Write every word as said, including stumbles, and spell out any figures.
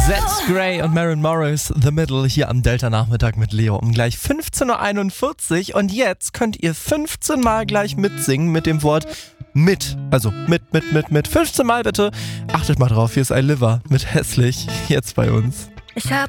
That's Grey und Maren Morris, The Middle, hier am Delta-Nachmittag mit Leo um gleich fünfzehn Uhr einundvierzig. Und jetzt könnt ihr fünfzehn Mal gleich mitsingen mit dem Wort mit. Also mit, mit, mit, mit. fünfzehn Mal bitte. Achtet mal drauf, hier ist I Liver mit Hässlich, jetzt bei uns. Ich hab